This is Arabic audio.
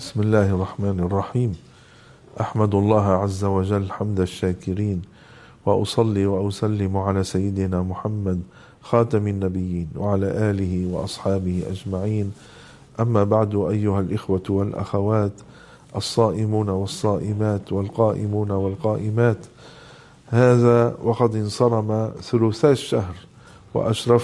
بسم الله الرحمن الرحيم. أحمد الله عز وجل حمد الشاكرين، وأصلي وأسلم على سيدنا محمد خاتم النبيين وعلى آله وأصحابه أجمعين. أما بعد، أيها الإخوة والأخوات الصائمون والصائمات والقائمون والقائمات، هذا وقد انصرم ثلثا الشهر وأشرف